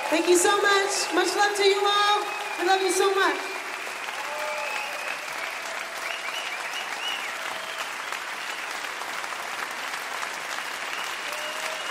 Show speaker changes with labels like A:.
A: Thank you so much. Much love to you all. We love you so much.